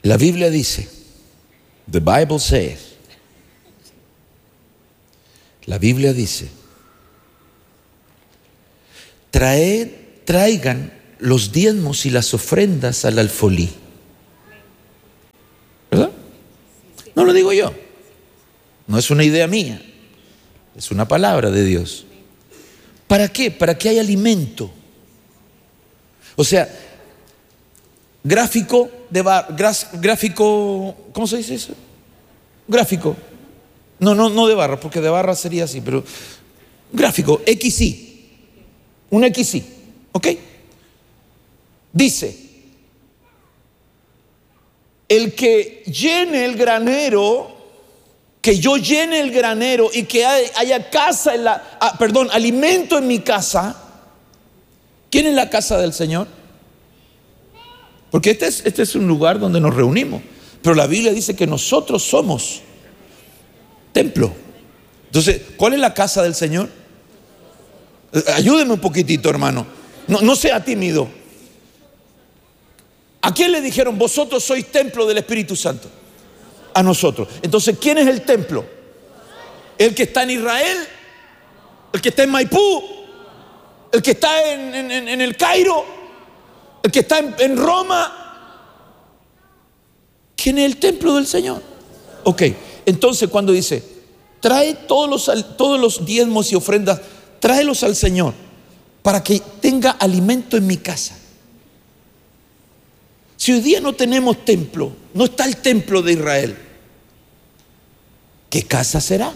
La Biblia dice, the Bible says, la Biblia dice, traigan los diezmos y las ofrendas al alfolí. ¿Verdad? No lo digo yo, no es una idea mía, es una palabra de Dios. ¿Para qué? Para que haya alimento. O sea, gráfico, ¿cómo se dice eso? Gráfico. No de barra, porque de barra sería así, pero gráfico, XY. Un XY, ¿ok? Dice, el que llene el granero, que yo llene el granero y que haya casa alimento en mi casa. ¿Quién es la casa del Señor? Porque este es un lugar donde nos reunimos, pero la Biblia dice que nosotros somos templo. Entonces, ¿cuál es la casa del Señor? Ayúdeme un poquitito, hermano. No sea tímido. ¿A quién le dijeron vosotros sois templo del Espíritu Santo? A nosotros. Entonces, ¿quién es el templo? ¿El que está en Israel? ¿El que está en Maipú? ¿El que está en el Cairo? ¿El que está en Roma? ¿Quién es el templo del Señor? Ok, entonces cuando dice, trae todos los diezmos y ofrendas, tráelos al Señor para que tenga alimento en mi casa. Si hoy día no tenemos templo, no está el templo de Israel, ¿qué casa será?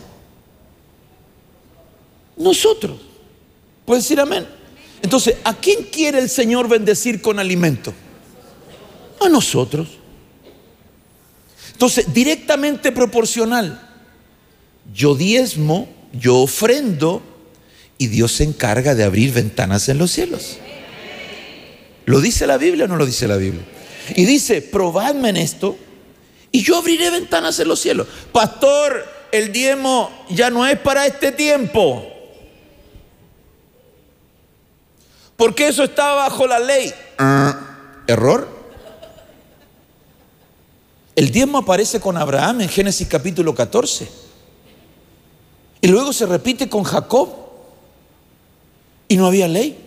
Nosotros. ¿Puedes decir amén? Entonces, ¿a quién quiere el Señor bendecir con alimento? A nosotros. Entonces, directamente proporcional. Yo diezmo, yo ofrendo, y Dios se encarga de abrir ventanas en los cielos. ¿Lo dice la Biblia o no lo dice la Biblia? Y dice, probadme en esto y yo abriré ventanas en los cielos. Pastor, el diezmo ya no es para este tiempo, porque eso está bajo la ley. Error. El diezmo aparece con Abraham en Génesis capítulo 14 y luego se repite con Jacob, y no había ley.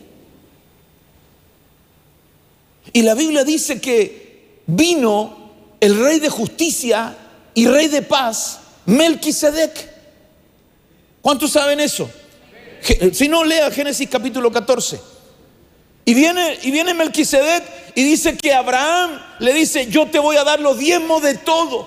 Y la Biblia dice que vino el rey de justicia y rey de paz, Melquisedec. ¿Cuántos saben eso? Si no, lea Génesis capítulo 14. Y viene Melquisedec y dice que Abraham le dice, yo te voy a dar los diezmos de todo,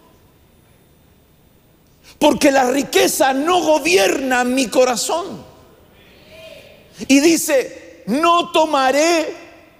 porque la riqueza no gobierna mi corazón. Y dice, no tomaré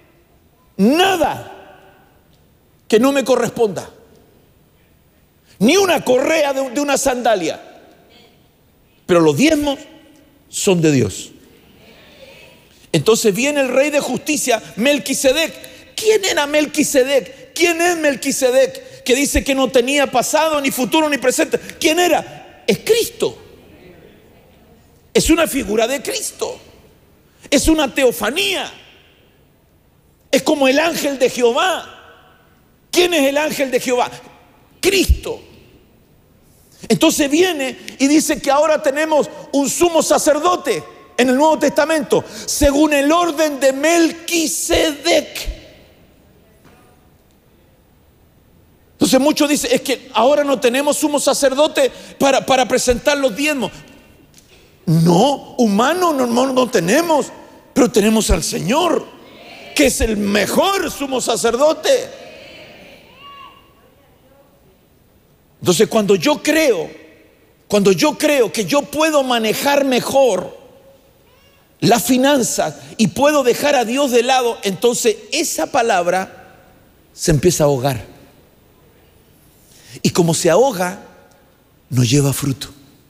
nada que no me corresponda, ni una correa de una sandalia, pero los diezmos son de Dios. Entonces viene el rey de justicia, Melquisedec. ¿Quién era Melquisedec? ¿Quién es Melquisedec? Que dice que no tenía pasado, ni futuro, ni presente. ¿Quién era? Es Cristo. Es una figura de Cristo. Es una teofanía. Es como el ángel de Jehová. ¿Quién es el ángel de Jehová? Cristo. Entonces viene y dice que ahora tenemos un sumo sacerdote en el Nuevo Testamento, según el orden de Melquisedec. Entonces muchos dicen, es que ahora no tenemos sumo sacerdote para presentar los diezmos. No, humano no tenemos, pero tenemos al Señor, que es el mejor sumo sacerdote. Entonces cuando yo creo que yo puedo manejar mejor las finanzas y puedo dejar a Dios de lado, entonces esa palabra se empieza a ahogar. Y como se ahoga, no lleva fruto.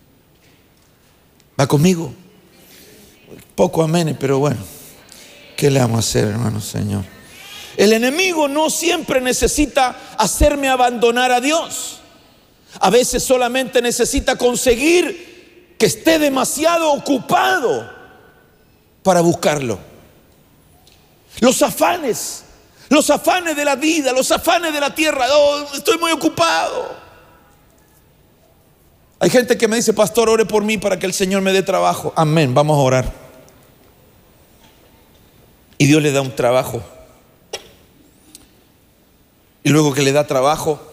¿Va conmigo? Poco amén, pero bueno, ¿qué le vamos a hacer, hermano Señor? El enemigo no siempre necesita hacerme abandonar a Dios. A veces solamente necesita conseguir que esté demasiado ocupado para buscarlo. Los afanes Los afanes de la vida, los afanes de la tierra. Oh, estoy muy ocupado. Hay gente que me dice: pastor, ore por mí para que el Señor me dé trabajo. Amén, vamos a orar. Y Dios le da un trabajo. Y luego que le da trabajo,